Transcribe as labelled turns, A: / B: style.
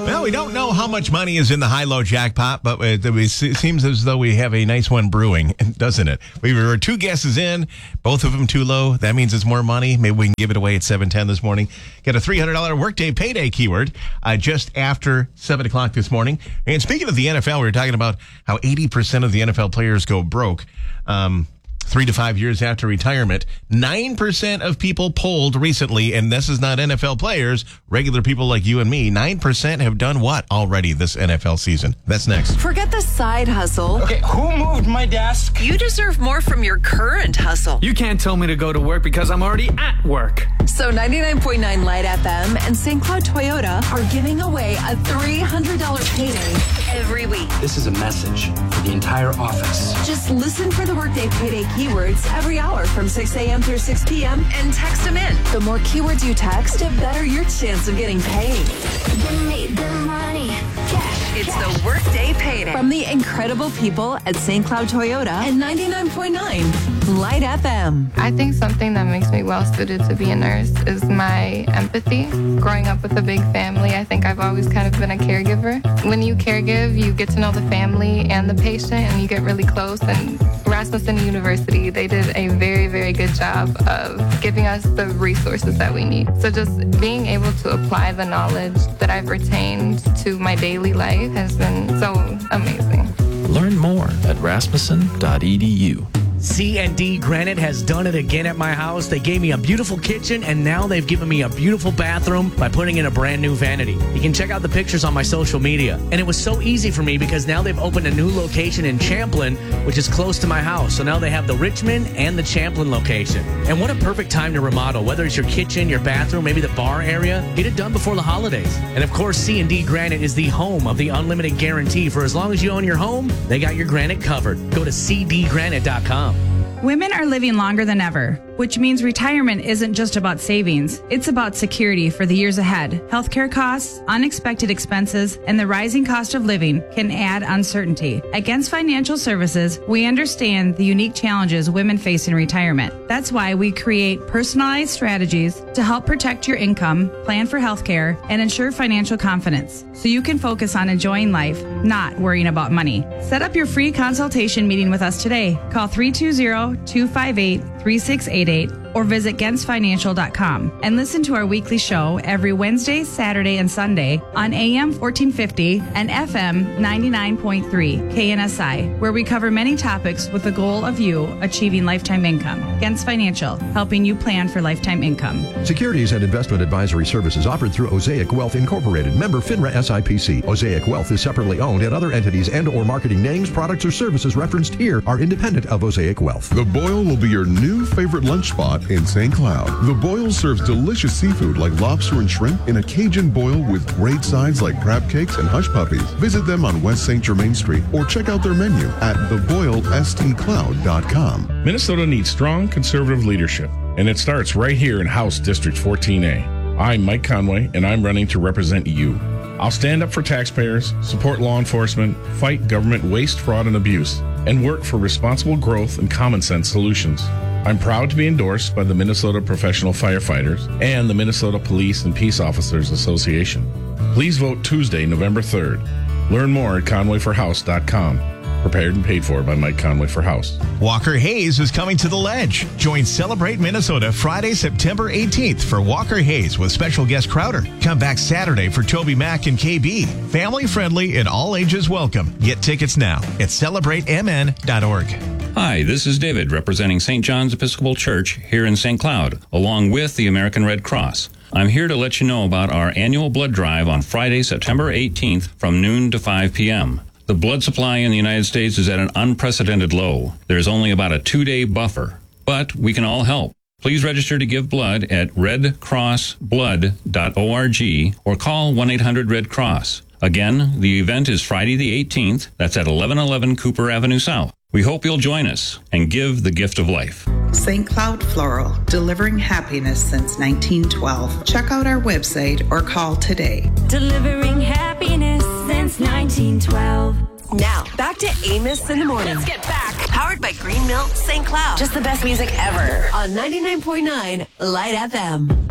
A: Well, we don't know how much money is in the high-low jackpot, but it seems as though we have a nice one brewing, doesn't it? We were 2 guesses in, both of them too low. That means it's more money. Maybe we can give it away at 7:10 this morning. Get a $300 workday payday keyword just after 7 o'clock this morning. And speaking of the NFL, we were talking about how 80% of the NFL players go broke. 3 to 5 years after retirement, 9% of people polled recently, and this is not NFL players, regular people like you and me, 9% have done what already this NFL season? That's next.
B: Forget the side hustle.
C: Okay, who moved my desk?
B: You deserve more from your current hustle.
C: You can't tell me to go to work because I'm already at work.
B: So 99.9 Light FM and St. Cloud Toyota are giving away a $300 payday every week.
D: This is a message for the entire office.
B: Just listen for the workday payday keywords every hour from 6 a.m. through 6 p.m. and text them in. The more keywords you text, the better your chance of getting paid.
E: Give me the money.
B: It's the workday payday from the incredible people at St. Cloud Toyota and 99.9 Light FM.
F: I think something that makes me well suited to be a nurse is my empathy. Growing up with a big family, I think I've always kind of been a caregiver. When you caregive, you get to know the family and the patient, and you get really close. And Rasmussen University, they did a very, very good job of giving us the resources that we need. So just being able to apply the knowledge that I've retained to my daily life has been so amazing.
G: Learn more at rasmussen.edu.
H: C&D Granite has done it again at my house. They gave me a beautiful kitchen, and now they've given me a beautiful bathroom by putting in a brand new vanity. You can check out the pictures on my social media. And it was so easy for me because now they've opened a new location in Champlin, which is close to my house. So now they have the Richmond and the Champlin location. And what a perfect time to remodel, whether it's your kitchen, your bathroom, maybe the bar area. Get it done before the holidays. And of course, C&D Granite is the home of the unlimited guarantee. For as long as you own your home, they got your granite covered. Go to cdgranite.com.
I: Women are living longer than ever, which means retirement isn't just about savings. It's about security for the years ahead. Healthcare costs, unexpected expenses, and the rising cost of living can add uncertainty. At Gens Financial Services, we understand the unique challenges women face in retirement. That's why we create personalized strategies to help protect your income, plan for healthcare, and ensure financial confidence, so you can focus on enjoying life, not worrying about money. Set up your free consultation meeting with us today. Call 320-258-3688 or visit gensfinancial.com and listen to our weekly show every Wednesday, Saturday, and Sunday on AM 1450 and FM 99.3 KNSI, where we cover many topics with the goal of you achieving lifetime income. Gens Financial, helping you plan for lifetime income.
J: Securities and investment advisory services offered through Osaic Wealth Incorporated, member FINRA SIPC. Osaic Wealth is separately owned, and other entities and or marketing names, products, or services referenced here are independent of Osaic Wealth.
K: The Boil will be your new favorite lunch spot in St. Cloud. The Boil serves delicious seafood like lobster and shrimp in a Cajun boil with great sides like crab cakes and hush puppies. Visit them on West St. Germain Street or check out their menu at theboilstcloud.com.
L: Minnesota needs strong conservative leadership, and it starts right here in House District 14A. I'm Mike Conway, and I'm running to represent you. I'll stand up for taxpayers, support law enforcement, fight government waste, fraud, and abuse, and work for responsible growth and common sense solutions. I'm proud to be endorsed by the Minnesota Professional Firefighters and the Minnesota Police and Peace Officers Association. Please vote Tuesday, November 3rd. Learn more at conwayforhouse.com. Prepared and paid for by Mike Conway for House.
A: Walker Hayes is coming to the Ledge. Join Celebrate Minnesota Friday, September 18th for Walker Hayes with special guest Crowder. Come back Saturday for Toby Mac and KB. Family friendly and all ages welcome. Get tickets now at celebratemn.org.
M: Hi, this is David representing St. John's Episcopal Church here in St. Cloud, along with the American Red Cross. I'm here to let you know about our annual blood drive on Friday, September 18th from noon to 5 p.m. The blood supply in the United States is at an unprecedented low. There's only about a 2-day buffer, but we can all help. Please register to give blood at redcrossblood.org or call 1-800-RED-CROSS. Again, the event is Friday the 18th. That's at 1111 Cooper Avenue South. We hope you'll join us and give the gift of life.
N: St. Cloud Floral, delivering happiness since 1912. Check out our website or call today.
E: Delivering happiness since 1912.
B: Now, back to Amos in the Morning.
E: Let's get back.
B: Powered by Green Milk St. Cloud. Just the best music ever on 99.9 Light FM.